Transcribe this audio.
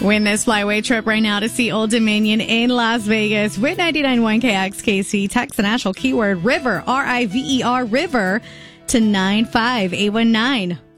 Win this flyway trip right now to see Old Dominion in Las Vegas with 99.1 KXKC. Text the national keyword RIVER, RIVER, river to 95819.